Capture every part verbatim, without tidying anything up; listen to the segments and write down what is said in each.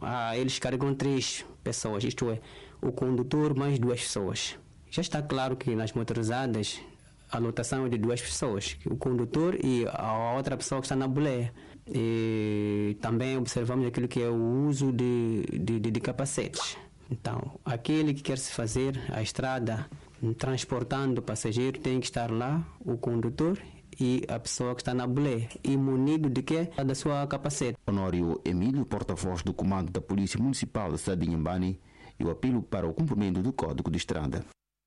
ah, eles carregam três pessoas, isto é, o condutor mais duas pessoas. Já está claro que nas motorizadas a lotação é de duas pessoas, o condutor e a outra pessoa que está na boleia. E também observamos aquilo que é o uso de, de, de, de capacetes. Então, aquele que quer se fazer a estrada transportando passageiro tem que estar lá, o condutor e a pessoa que está na boleia, e munido de quê? Da sua capacete. Honório Emílio, porta-voz do Comando da Polícia Municipal da cidade de Inhambane, e o apelo para o cumprimento do Código de Estrada.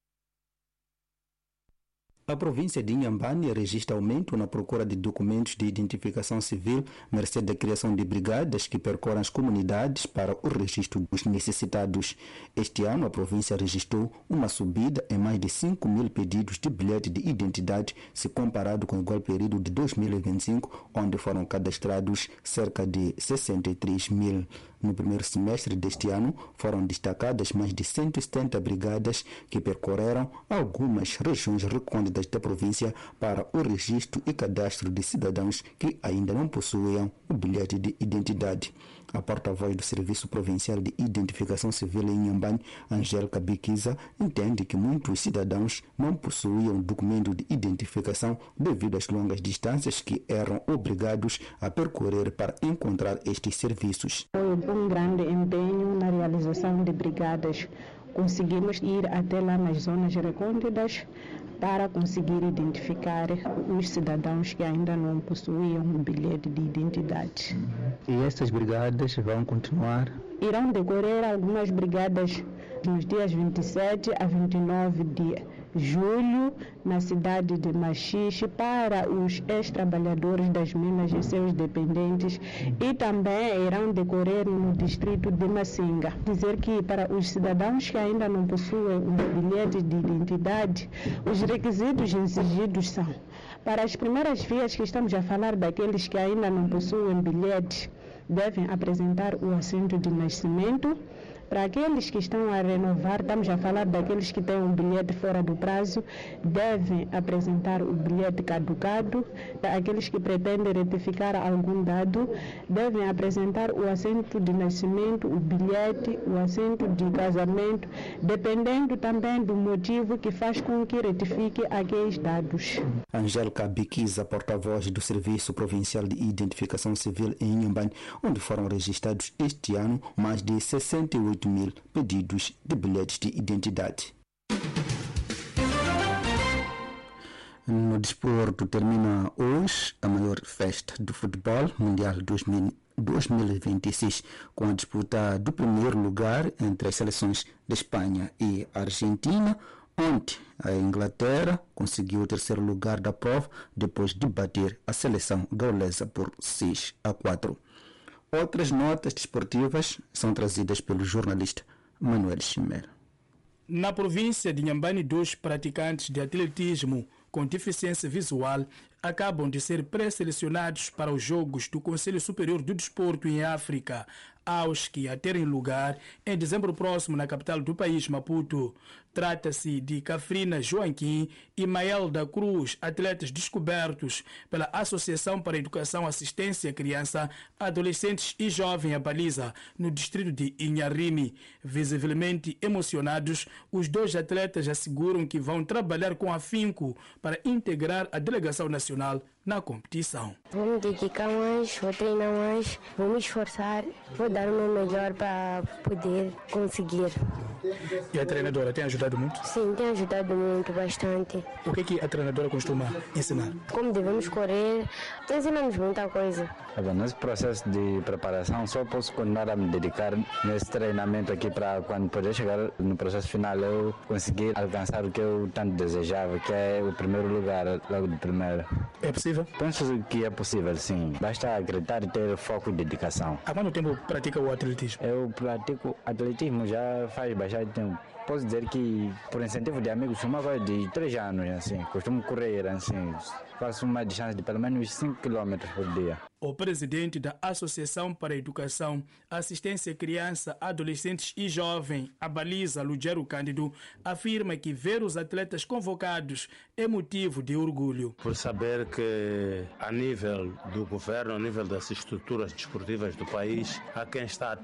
A província de Inhambane registra aumento na procura de documentos de identificação civil, mercê da criação de brigadas que percorram as comunidades para o registro dos necessitados. Este ano, a província registrou uma subida em mais de cinco mil pedidos de bilhete de identidade, se comparado com o igual período de dois mil e vinte e cinco, onde foram cadastrados cerca de sessenta e três mil. No primeiro semestre deste ano, foram destacadas mais de cento e setenta brigadas que percorreram algumas regiões recônditas da província para o registro e cadastro de cidadãos que ainda não possuíam o bilhete de identidade. A porta-voz do Serviço Provincial de Identificação Civil em Inhambane, Angélica Biquiza, entende que muitos cidadãos não possuíam documento de identificação devido às longas distâncias que eram obrigados a percorrer para encontrar estes serviços. Foi um grande empenho na realização de brigadas. Conseguimos ir até lá nas zonas recônditas para conseguir identificar os cidadãos que ainda não possuíam um bilhete de identidade. E estas brigadas vão continuar? Irão decorrer algumas brigadas nos dias vinte e sete a vinte e nove de julho na cidade de Machixe para os ex-trabalhadores das minas e seus dependentes, e também irão decorrer no distrito de Massinga. Dizer que para os cidadãos que ainda não possuem um bilhete de identidade, os requisitos exigidos são: para as primeiras vias que estamos a falar, daqueles que ainda não possuem bilhete, devem apresentar o assento de nascimento. Para aqueles que estão a renovar, estamos a falar daqueles que têm um bilhete fora do prazo, devem apresentar o bilhete caducado. Aqueles que pretendem retificar algum dado, devem apresentar o assento de nascimento, o bilhete, o assento de casamento, dependendo também do motivo que faz com que retifique aqueles dados. Angélica Biquiza, porta-voz do Serviço Provincial de Identificação Civil em Inhambane, onde foram registrados este ano mais de sessenta e oito mil pedidos de bilhetes de identidade. No desporto, termina hoje a maior festa do futebol mundial dois mil e vinte e seis, com a disputa do primeiro lugar entre as seleções de Espanha e Argentina. Ontem, a Inglaterra conseguiu o terceiro lugar da prova depois de bater a seleção gaulesa por seis a quatro. Outras notas desportivas são trazidas pelo jornalista Manuel Chimera. Na província de Inhambane, dois praticantes de atletismo com deficiência visual acabam de ser pré-selecionados para os Jogos do Conselho Superior do Desporto em África, aos que a terem lugar em dezembro próximo na capital do país, Maputo. Trata-se de Cafrina Joaquim e Mael da Cruz, atletas descobertos pela Associação para a Educação, Assistência à Criança, Adolescentes e Jovem a Baliza, no distrito de Inharime. Visivelmente emocionados, os dois atletas asseguram que vão trabalhar com afinco para integrar a delegação nacional na competição. Vou me dedicar mais, vou treinar mais, vou me esforçar, vou dar o meu melhor para poder conseguir. E a treinadora tem ajudado muito? Sim, tem ajudado muito, bastante. O que é que a treinadora costuma ensinar? Como devemos correr, ensinamos muita coisa. Nesse processo de preparação, só posso continuar a me dedicar nesse treinamento aqui para quando poder chegar no processo final eu conseguir alcançar o que eu tanto desejava, que é o primeiro lugar, logo de primeiro. É possível? Penso que é possível, sim. Basta acreditar e ter foco e dedicação. Há quanto tempo pratica o atletismo? Eu pratico atletismo já faz bastante tempo. Posso dizer que, por incentivo de amigos, uma coisa de três anos, assim. Costumo correr, assim. Faço uma distância de pelo menos cinco quilômetros por dia. O presidente da Associação para a Educação, Assistência à Criança, Adolescentes e Jovem, a Baliza, Lugero Cândido, afirma que ver os atletas convocados é motivo de orgulho. Por saber que, a nível do governo, a nível das estruturas desportivas do país, há quem está a